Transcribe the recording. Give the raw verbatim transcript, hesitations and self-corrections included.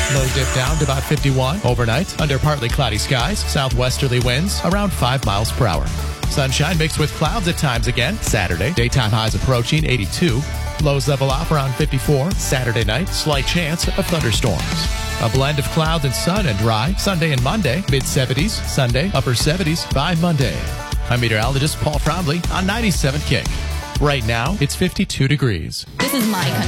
Low dip down to about fifty-one. Overnight, under partly cloudy skies, southwesterly winds around five miles per hour. Sunshine mixed with clouds at times again. Saturday, daytime highs approaching eighty-two. Lows level off around fifty-four. Saturday night, slight chance of thunderstorms. A blend of clouds and sun and dry. Sunday and Monday, mid-seventies. Sunday, upper seventies by Monday. I'm meteorologist Paul Trombley on ninety-seven Kick. Right now, it's fifty-two degrees. This is my country.